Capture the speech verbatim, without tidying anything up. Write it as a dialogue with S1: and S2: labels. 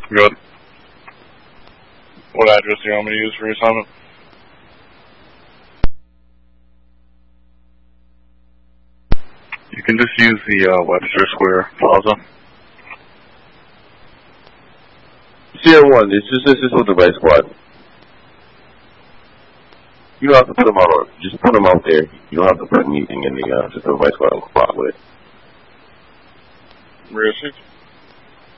S1: Good. What address do you want me to use for your assignment? You can just use the uh, Webster Square Plaza.
S2: Sierra one, this is, this is with the Red Squad. You don't have to put them out, just put them out there. You don't have to put anything in the, uh, just the Red Squad on the spot with it.
S1: Where is he?